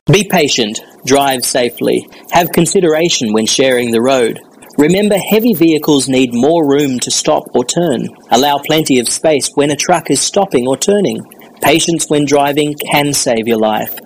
Be patient, drive safely, have consideration when sharing the road. Remember, heavy vehicles need more room to stop or turn. Allow plenty of space when a truck is stopping or turning. Patience when driving can save your life.